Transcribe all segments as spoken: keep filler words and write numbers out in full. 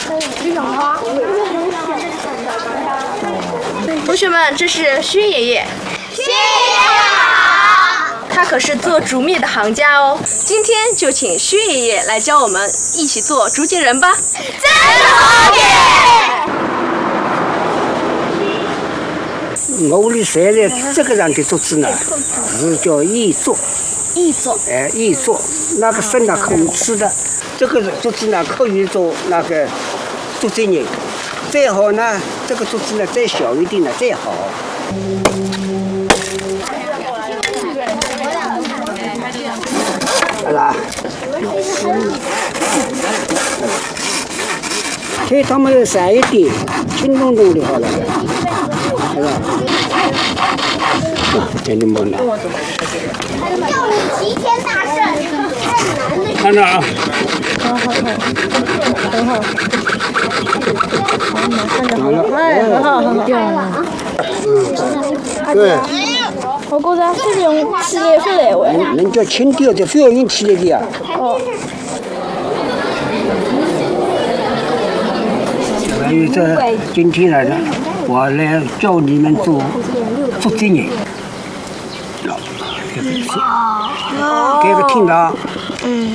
同学们，这是薛爷爷。 薛爷爷好。 他可是做竹篾的行家哦。今天就请薛爷爷来教我们一起做竹节人吧。 真好耶！ 我们现在这个样的竹子呢，是叫艺作。 艺作。 哎，艺作，那个生的可以吃的。这个竹子呢，可以做那个竹节人。再好呢，这个竹子呢再小一点呢再好。好啦，菜他们要散一点，轻松松的好了，是吧？这里没拿。 叫你齐天大圣， 看着啊。 好好看，很好。 好了， 哎，很好，很漂亮。 嗯，对。 我觉着非常起来不来喂。 人家轻调的，非要用起来的呀。 哦。 还有这今天来了，我来教你们做竹节人。哦。这个听到。嗯。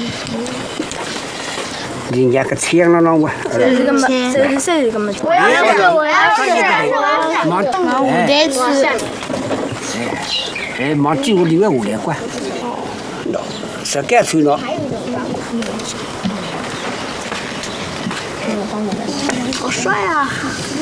人家个枪了啷我。 这个么？这是这个么？ 我要吃，我要吃， 忙我在吃。 哎，忙几个里面下来管。实干脆了。 好帅啊！